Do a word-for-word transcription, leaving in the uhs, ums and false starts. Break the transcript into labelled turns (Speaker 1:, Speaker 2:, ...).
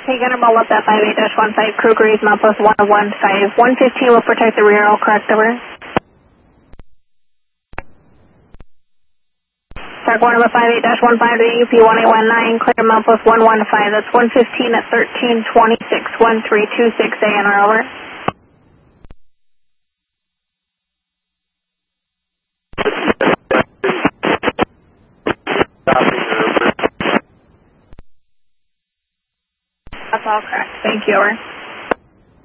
Speaker 1: Okay, gonna roll up that five eight dash one five, crew agrees, Milepost one one five. one fifteen will protect the rear, all correct, over. Track one of a five eight dash one five to U P one eight one nine, clear Milepost one one five, that's one fifteen at thirteen twenty-six, one three two six A N R, over. That's all correct, thank you, over.